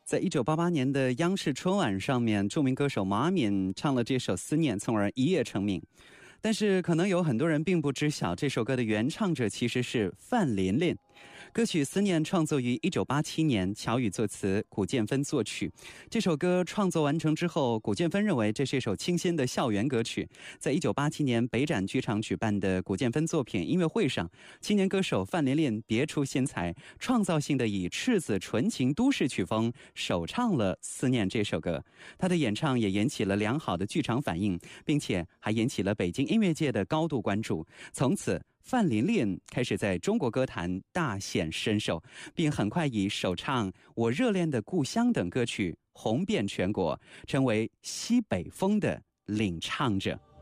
在1988年的央视春晚上面，著名歌手马敏唱了这首《思念》，从而一夜成名。但是可能有很多人并不知晓，这首歌的原唱者其实是范琳琳。歌曲《思念》创作于1987年，乔羽作词，古建芬作曲。这首歌创作完成之后，古建芬认为这是一首清新的校园歌曲。在1987年北展剧场举办的古建芬作品音乐会上，青年歌手范琳琳别出心裁，创造性的以赤子纯情都市曲风首唱了《思念》这首歌。她的演唱也引起了良好的剧场反应，并且还引起了北京音乐界的高度关注。从此范琳琳开始在中国歌坛大显身手，并很快以首唱《我热恋的故乡》等歌曲红遍全国，成为西北风的领唱者。